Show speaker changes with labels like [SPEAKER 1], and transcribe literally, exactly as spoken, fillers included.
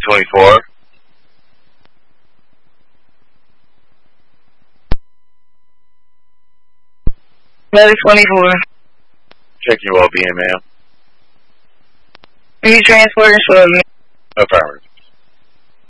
[SPEAKER 1] twenty-four.
[SPEAKER 2] Medic twenty-four.
[SPEAKER 1] Check your well-being, ma'am.
[SPEAKER 2] Are you transporting for me?
[SPEAKER 1] Affirmative.